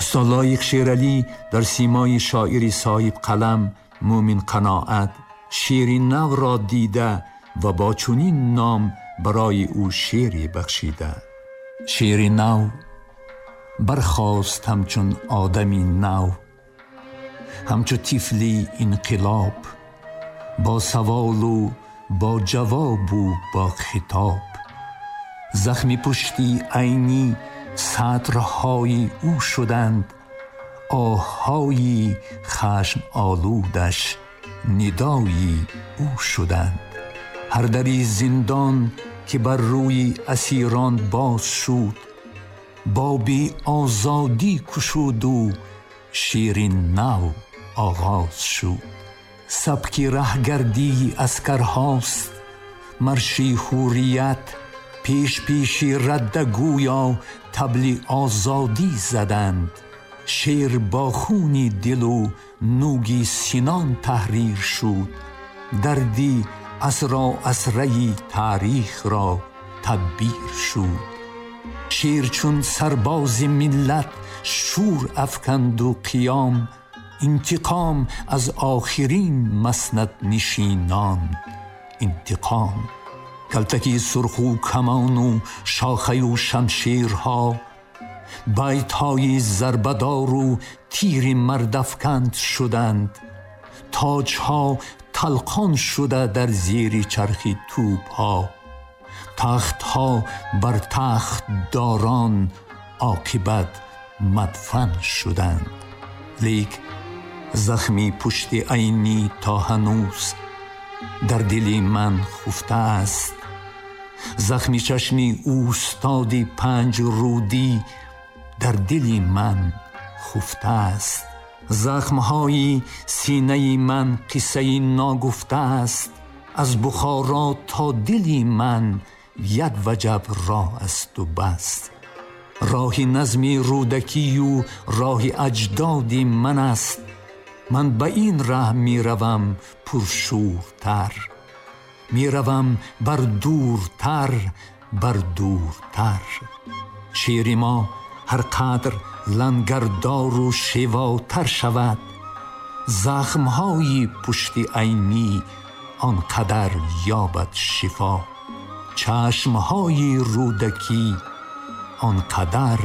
استاد لایق شیرعلی در سیمای شاعری صاحب قلم مومن قناعت شعر نو را دیده و با چنین نام برای او شعری بخشیده. شعر نو برخاست همچون آدمی نو، همچو طفلی انقلاب، با سوال و با جواب و با خطاب. زخمی پشتی عینی سطرهای او شدند، آههای خشم آلودش ندایی او شدند. هر دری زندان که بر روی اسیران باز شد، بابی آزادی کشود و شعر نو آغاز شد. سبک رهگردی اسکرهاست، مرشی حوریت پیش پیشی رد گویا طبل آزادی زدند. شعر با خون دل و نوگی سینان تحریر شد، دردی اسرا اسره تاریخ را تدبیر شد. شعر چون سرباز ملت شور افکند و قیام، انتقام از آخرین مسند نشینان انتقام. کلتکی سرخ و کمان و شاخه و شمشیرها، بیت‌های ضربه‌دار و تیر مردافکند شدند. تاج‌ها تلقان شده در زیر چرخ توپ‌ها، تخت‌ها بر تخت داران عاقبت مدفن شدند. لیک زخمی پشت عینی تا هنوز در دل من خفته است. زخمی چشمی اوستادی پنج رودی در دل من خفته است. زخمهای سینه من قصه ناگفته است. از بخارا تا دل من یک وجب راه است و بس. راه نظم رودکی و راه اجداد من است. من به این راه می روم پرشورتر، می روم بر دورتر بر دورتر. شعر ما هر قدر لنگردار و شیواتر شود، زخمهای پشت عینی آنقدر یابد شفا. چشمهای رودکی آنقدر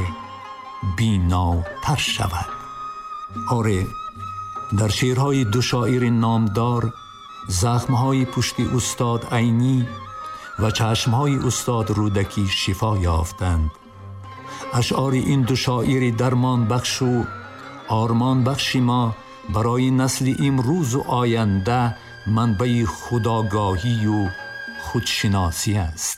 بیناتر شود. آره، در شعرهای دو شاعر نامدار زخمهای پشت استاد عینی و چشمهای استاد رودکی شفا یافتند. اشعار این دو شاعر درمان بخش و آرمان بخش ما برای نسل امروز و آینده منبع خودآگاهی و خودشناسی است.